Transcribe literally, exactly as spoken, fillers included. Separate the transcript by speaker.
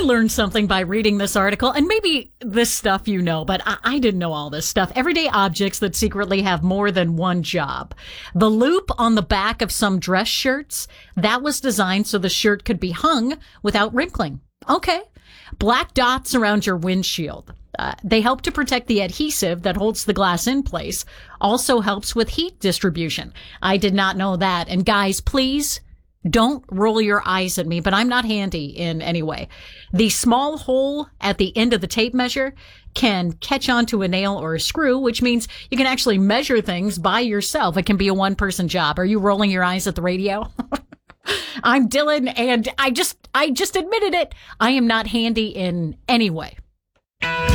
Speaker 1: learned something by reading this article, and maybe this stuff you know, but I, I didn't know all this stuff. Everyday objects that secretly have more than one job. The loop on the back of some dress shirts, that was designed so the shirt could be hung without wrinkling. Okay. Black dots around your windshield. Uh, they help to protect the adhesive that holds the glass in place. Also helps with heat distribution. I did not know that. And guys, please don't roll your eyes at me, but I'm not handy in any way. The small hole at the end of the tape measure can catch onto a nail or a screw, which means you can actually measure things by yourself. It can be a one-person job. Are you rolling your eyes at the radio? I'm Dylan, and I just, I just admitted it. I am not handy in any way.